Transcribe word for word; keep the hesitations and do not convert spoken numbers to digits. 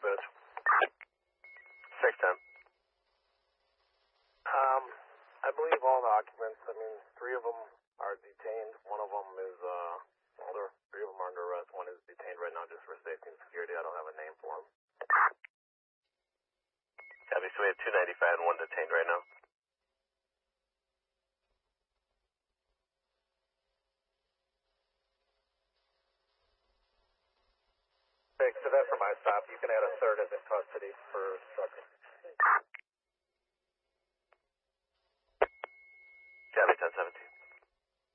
dispatch. six ten. Um, I believe all the occupants, I mean, three of them are detained. One of them is, uh, well, there, three of them are under arrest. One is detained right now just for safety and security. I don't have a name for him. Copy, so we have two ninety-five and one detained right now. Thanks to that for my stop. You can add a third as in custody for obstruction.